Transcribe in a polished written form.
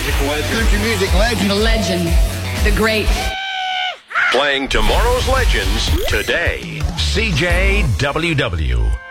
Country music legend. The legend. The great. Playing tomorrow's legends today. CJWW.